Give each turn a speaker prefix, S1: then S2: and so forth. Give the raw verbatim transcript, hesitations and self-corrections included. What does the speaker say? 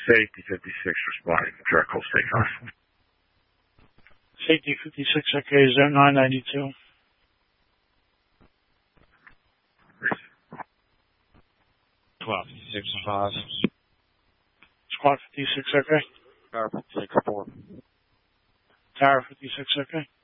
S1: Safety fifty-six responding. Direct call state off.
S2: Safety fifty-six, okay, is that nine ninety-two?
S3: twelve fifty-six five.
S2: Squad fifty-six, okay.
S3: Tower fifty-six four.
S2: Tower fifty-six, okay.